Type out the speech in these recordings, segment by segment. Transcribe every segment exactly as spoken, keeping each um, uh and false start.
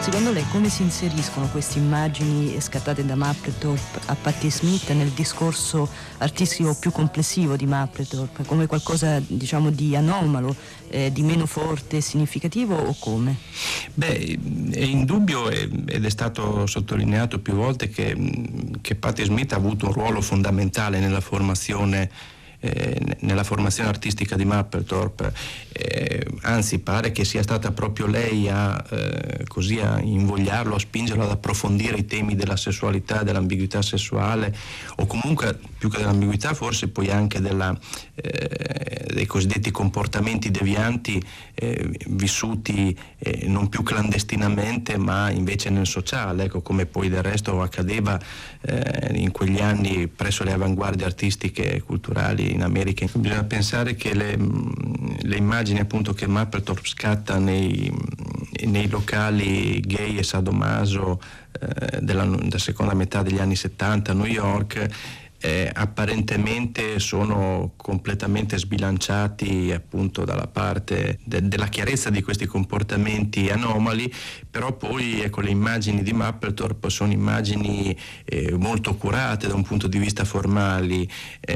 Secondo lei come si inseriscono queste immagini scattate da Mapplethorpe a Patti Smith nel discorso artistico più complessivo di Mapplethorpe, come qualcosa diciamo di anomalo, eh, di meno forte e significativo, o come? Beh, è indubbio ed è stato sottolineato più volte che, che Patti Smith ha avuto un ruolo fondamentale nella formazione Eh, nella formazione artistica di Mapplethorpe, eh, anzi pare che sia stata proprio lei a, eh, così a invogliarlo, a spingerlo ad approfondire i temi della sessualità, dell'ambiguità sessuale, o comunque più che dell'ambiguità forse poi anche della, eh, dei cosiddetti comportamenti devianti eh, vissuti eh, non più clandestinamente ma invece nel sociale, ecco, come poi del resto accadeva eh, in quegli anni presso le avanguardie artistiche e culturali in America. Bisogna pensare che le, le immagini appunto che Mapplethorpe scatta nei, nei locali gay e sadomaso eh, della, della seconda metà degli anni settanta a New York Eh, apparentemente sono completamente sbilanciati appunto dalla parte de- della chiarezza di questi comportamenti anomali, però poi ecco, le immagini di Mapplethorpe sono immagini eh, molto curate da un punto di vista formali,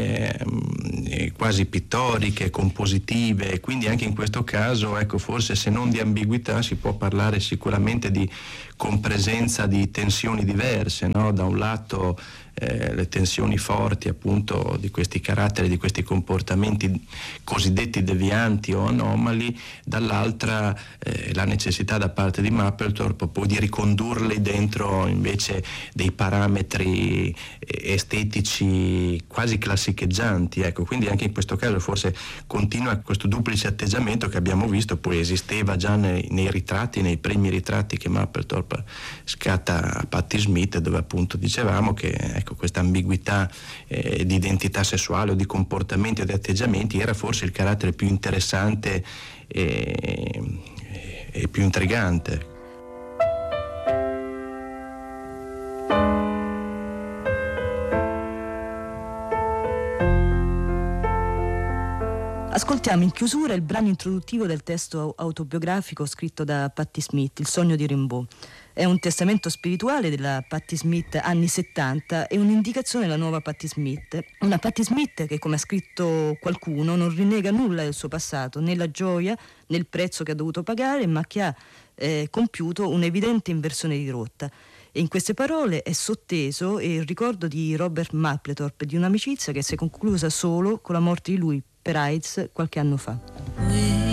eh, quasi pittoriche, compositive, quindi anche in questo caso ecco, forse se non di ambiguità si può parlare sicuramente di compresenza di tensioni diverse, no? Da un lato Eh, le tensioni forti appunto di questi caratteri, di questi comportamenti cosiddetti devianti o anomali, dall'altra eh, la necessità da parte di Mapplethorpe poi di ricondurli dentro invece dei parametri eh, estetici quasi classicheggianti, ecco, quindi anche in questo caso forse continua questo duplice atteggiamento che abbiamo visto poi esisteva già nei, nei ritratti, nei primi ritratti che Mapplethorpe scatta a Patti Smith, dove appunto dicevamo che ecco, questa ambiguità eh, di identità sessuale o di comportamenti o di atteggiamenti era forse il carattere più interessante e, e più intrigante. Ascoltiamo in chiusura il brano introduttivo del testo autobiografico scritto da Patti Smith, Il sogno di Rimbaud. È un testamento spirituale della Patti Smith anni settanta e un'indicazione della nuova Patti Smith. Una Patti Smith che, come ha scritto qualcuno, non rinnega nulla del suo passato, né la gioia né il prezzo che ha dovuto pagare, ma che ha eh, compiuto un'evidente inversione di rotta. E in queste parole è sotteso il ricordo di Robert Mapplethorpe, di un'amicizia che si è conclusa solo con la morte di lui per AIDS qualche anno fa.